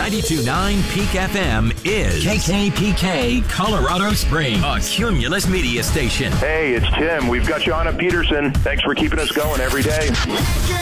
92.9 Peak FM is KKPK Colorado Springs, a Cumulus media station. Hey, it's Tim. We've got you on at Peterson. Thanks for keeping us going every day.